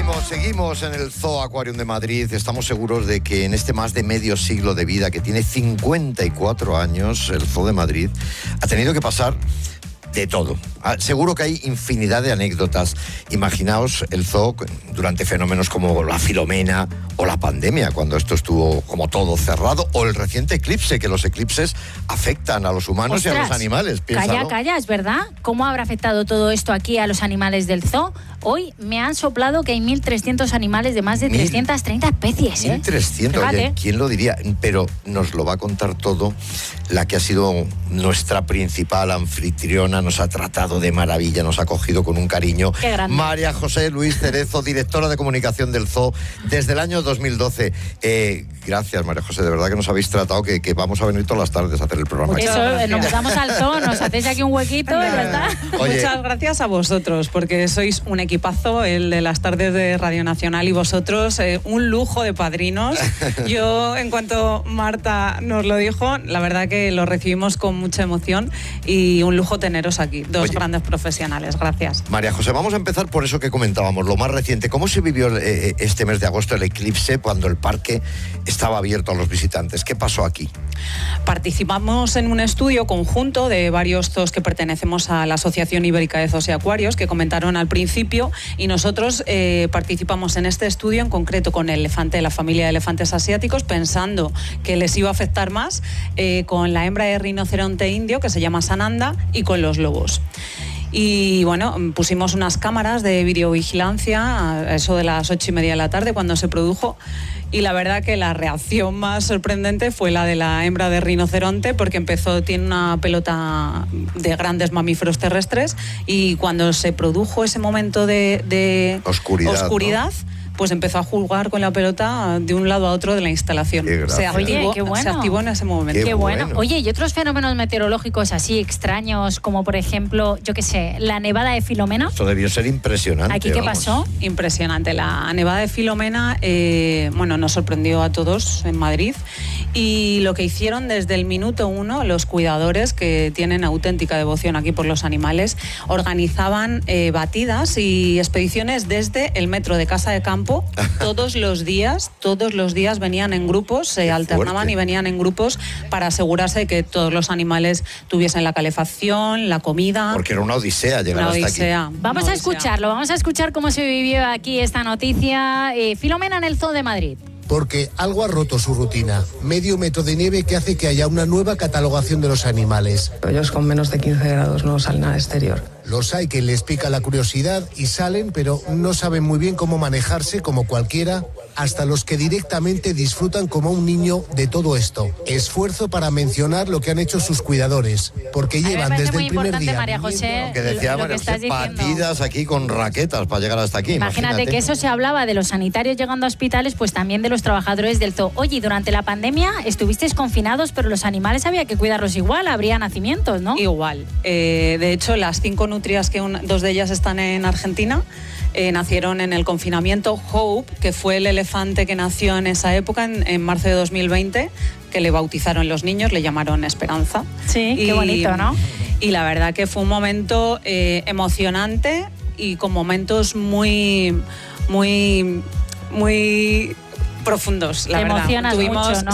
Seguimos en el Zoo Aquarium de Madrid. Estamos seguros de que en este más de medio siglo de vida, que tiene 54 años, el Zoo de Madrid ha tenido que pasar de todo. Seguro que hay infinidad de anécdotas. Imaginaos el zoo durante fenómenos como la Filomena o la pandemia, cuando esto estuvo como todo cerrado, o el reciente eclipse, que los eclipses afectan a los humanos. ¡Ostras! Y a los animales. Piénsalo. Calla, es verdad. ¿Cómo habrá afectado todo esto aquí a los animales del zoo? Hoy me han soplado que hay 1.300 animales de más de 330 especies. 1.300, oye, ¿quién lo diría? Pero nos lo va a contar todo la que ha sido nuestra principal anfitriona, nos ha tratado de maravilla, nos ha acogido con un cariño. Qué grande. María José Luis Cerezo, directora de comunicación del zoo desde el año 2012. Gracias, María José, de verdad que nos habéis tratado, que vamos a venir todas las tardes a hacer el programa. Eso, nos mudamos al zoo, nos hacéis aquí un huequito y ya está. Oye, muchas gracias a vosotros, porque sois un equipazo, el de las tardes de Radio Nacional, y vosotros, un lujo de padrinos. Yo, en cuanto Marta nos lo dijo, la verdad que lo recibimos con mucha emoción y un lujo teneros aquí, dos grandes profesionales. Gracias. María José, vamos a empezar por eso que comentábamos, lo más reciente. ¿Cómo se vivió este mes de agosto el eclipse cuando el parque estaba abierto a los visitantes? ¿Qué pasó aquí? Participamos en un estudio conjunto de varios zoos que pertenecemos a la Asociación Ibérica de Zoos y Acuarios, que comentaron al principio, y nosotros participamos en este estudio en concreto con el elefante de la familia de elefantes asiáticos, pensando que les iba a afectar más, con la hembra de rinoceronte indio, que se llama Sananda, y con los lobos. Y bueno, pusimos unas cámaras de videovigilancia a eso de las 8:30 de la tarde cuando se produjo, y la verdad que la reacción más sorprendente fue la de la hembra de rinoceronte, porque tiene una pelota de grandes mamíferos terrestres, y cuando se produjo ese momento de oscuridad, ¿no? Pues empezó a jugar con la pelota de un lado a otro de la instalación. Se activó en ese momento. Qué bueno. Oye, ¿y otros fenómenos meteorológicos así extraños, como por ejemplo, yo qué sé, la nevada de Filomena? Esto debió ser impresionante. ¿Aquí qué pasó? Impresionante. La nevada de Filomena, nos sorprendió a todos en Madrid, y lo que hicieron desde el minuto 1 los cuidadores, que tienen auténtica devoción aquí por los animales, organizaban batidas y expediciones desde el metro de Casa de Campo. Todos los días venían en grupos, se alternaban y venían en grupos para asegurarse de que todos los animales tuviesen la calefacción, la comida. Porque era una odisea llegar hasta aquí. Vamos a escuchar cómo se vivió aquí esta noticia. Filomena en el Zoo de Madrid. Porque algo ha roto su rutina. Medio metro de nieve que hace que haya una nueva catalogación de los animales. Ellos con menos de 15 grados no salen al exterior. Los hay que les pica la curiosidad y salen, pero no saben muy bien cómo manejarse como cualquiera, hasta los que directamente disfrutan como un niño de todo esto. Esfuerzo para mencionar lo que han hecho sus cuidadores, porque llevan desde el primer día... María José, lo que decía María José, batidas aquí con raquetas para llegar hasta aquí. Imagínate que eso se hablaba de los sanitarios llegando a hospitales, pues también de los trabajadores del zoo. Oye, durante la pandemia estuvisteis confinados, pero los animales había que cuidarlos igual, habría nacimientos, ¿no? Igual. De hecho, las 5 nutrias, que dos de ellas están en Argentina, nacieron en el confinamiento. Hope, que fue el elefante que nació en esa época, en marzo de 2020, que le bautizaron los niños, le llamaron Esperanza. Sí, qué bonito, ¿no? Y la verdad que fue un momento emocionante, y con momentos muy profundos, la verdad. Te emocionas mucho, ¿no?